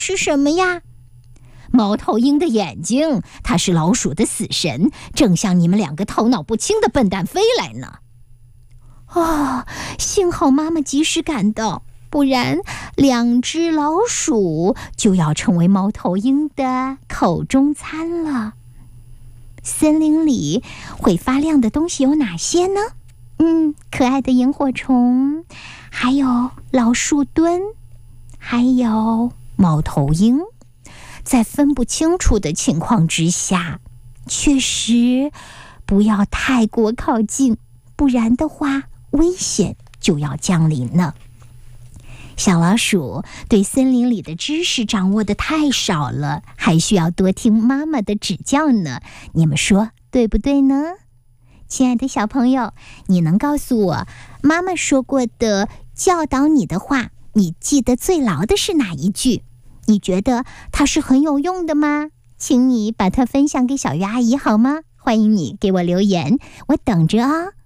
是什么呀？猫头鹰的眼睛，它是老鼠的死神，正向你们两个头脑不清的笨蛋飞来呢。哦，幸好妈妈及时赶到，不然2只老鼠就要成为猫头鹰的口中餐了。森林里会发亮的东西有哪些呢？可爱的萤火虫，还有老树墩，还有猫头鹰。在分不清楚的情况之下，确实不要太过靠近，不然的话，危险就要降临了。小老鼠对森林里的知识掌握得太少了，还需要多听妈妈的指教呢。你们说对不对呢？亲爱的小朋友，你能告诉我妈妈说过的教导你的话，你记得最牢的是哪一句？你觉得它是很有用的吗？请你把它分享给小鱼阿姨好吗？欢迎你给我留言，我等着啊。